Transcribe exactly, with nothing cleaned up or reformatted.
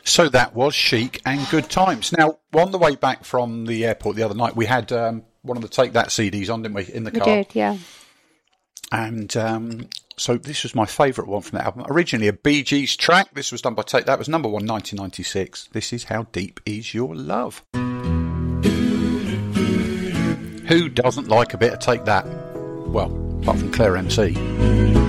So that was Chic and Good Times. Now, on the way back from the airport the other night, we had um, one of the Take That C Ds on, didn't we, in the car? We did, yeah. And um, so this was my favourite one from that album. Originally a Bee Gees track. This was done by Take That. It was number one, nineteen ninety-six. This is How Deep Is Your Love? Who doesn't like a bit of Take That? Well, apart from Claire M C.